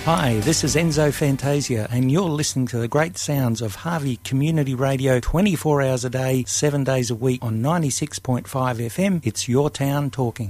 Hi, this is Enzo Fantasia, and you're listening to the great sounds of Harvey Community Radio 24 hours a day, 7 days a week on 96.5 FM. It's your town talking.